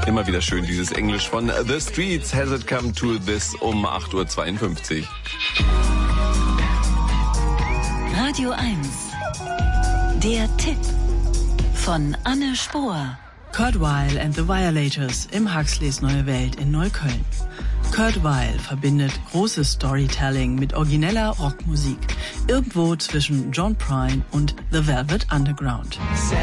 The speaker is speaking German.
Immer wieder schön, dieses Englisch von The Streets. Has it come to this um 8:52 Uhr. Radio 1. Der Tipp von Anne Spohr. Kurt Weill and the Violators im Huxleys Neue Welt in Neukölln. Kurt Weill verbindet großes Storytelling mit origineller Rockmusik. Irgendwo zwischen John Prine und The Velvet Underground.